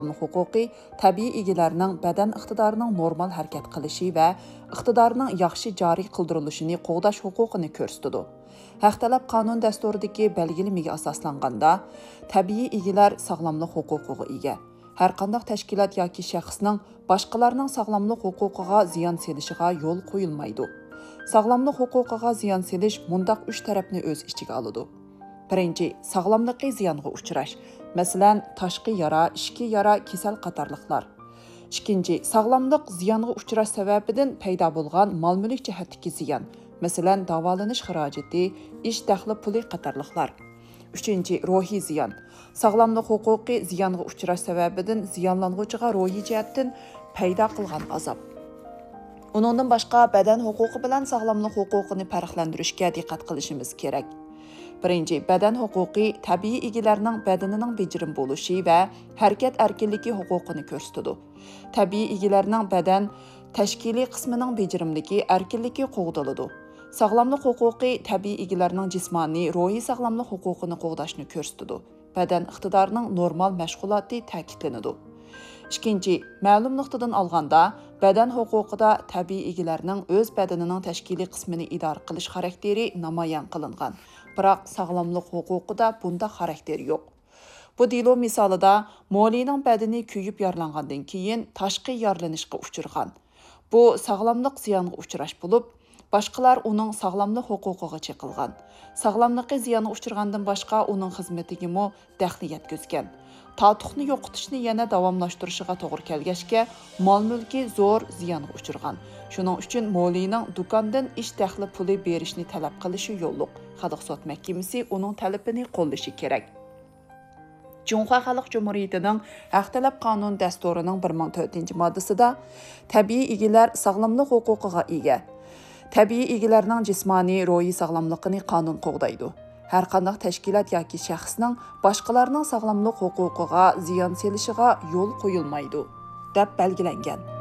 huquqi tabiiy egalarining badan iqtidorining normal harakat qilishi va iqtidorining yaxshi joriy qildirilishini qo'g'dash huquqini ko'rsatadi. Haq talab qonun dasturidagi belgilamaga asoslanganda, tabiiy egalar sog'lomlik huquqiga ega. Har qanday tashkilot yoki shaxsning boshqalarning sog'lomlik huquqiga ziyon selishiga yo'l qo'yilmaydi. Sog'lomlik huquqiga ziyon selish mundaq 3 tarafni o'z ichiga oladi. Birinchi, sog'lomlikqa ziyonga uchrash. Masalan, tashqi yara, ichki yara, kasal qatorliqlar. Ikkinchi, sog'lomlik ziyonga uchrash sababidan paydo bo'lgan mol-mulk jihatdagi ziyon. Masalan, davolanish xarajati, ish daxli puli qatorliqlar. Uchinchi, ruhiy ziyon. Sog'lomlik huquqi ziyonga uchrash sababidan ziyonlanuvchiga ruhiy jihatdan paydo qilgan azob. Uningdan boshqa badan huquqi bilan sog'lomlik huquqini farqlantirishga diqqat qilishimiz kerak. Birinchi, badan huquqi tabiiy egalarning badanining bejirim bo'lishi va harakat erkinligi huquqini ko'rsatadi. Tabiiy egalarning badan tashkiliy qismining bejirimligi erkinligi qo'g'daladi. Sog'lomlik huquqi tabiiy egalarning jismoniy, ruhiy sog'lomlik huquqini qo'g'dashni ko'rsatadi. Badan iqtidorining normal mashg'uloti ta'kidlanadi. Ikkinchi, ma'lum nuqtadan olganda, badan huquqida tabiiy egalarning o'z badanining tashkiliy qismini idora qilish xarakteri namoyon qilingan. Biroq sog'lomlik huquqida bunda xarakter yo'q. Bu delo misolida Molining badani kuyib yaralangandan keyin tashqi yaralanishga uchirgan. Bu sog'lomlik ziyonga uchrash bo'lib, boshqalar uning sog'lomlik huquqiga cheqilgan. Sog'lomlikqa ziyonga uchirgandan boshqa uning xizmatiga daxli yetkazgan. Tatuqni yo'qotishni yana davomlashtirishiga to'g'ri kelgachga, mol-mulki zo'r ziyonga uchirgan. Shuning uchun Molining do'kondan ish daxli puli berishni talab qilishi yo'lliq. Xalq sud mahkamasi uning talabini qo'llashi kerak. Cumhuriyet Xalq Cumhuriyetining Haq talab qonun dasturining 14-moddasida tabiiy egalar sog'lomlik huquqiga ega. Tabiiy egalarning jismoniy, ruhiy sog'lomligini qonun qo'g'daydi. Har qanday tashkilot yoki shaxsning boshqalarning sog'lomlik huquqiga ziyon selishiga yo'l qo'yilmaydi, deb belgilangan.